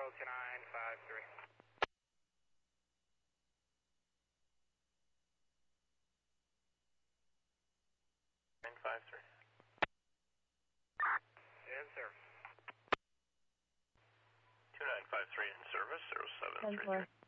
control 2953. 953. In service. 2953 in service, 0733.